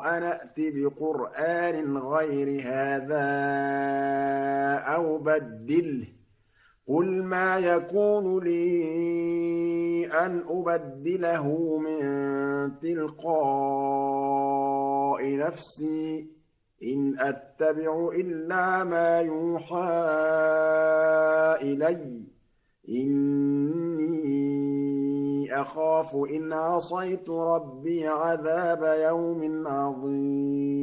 نَأْتِ بِقُرْآنٍ غَيْرِ هَٰذَا أَوْ بَدِّلْهُ ۚ قُلْ مَا يَكُونُ لِي أَنْ أُبَدِّلَهُ مِن تِلْقَاءِ نَفْسِي ۖ إِنْ أَتَّبِعُ إِلَّا مَا يُوحَىٰ إِلَيَّ ۖ إِنِّي أَخَافُ إِنْ عَصَيْتُ رَبِّي عَذَابَ يَوْمٍ عَظِيمٍ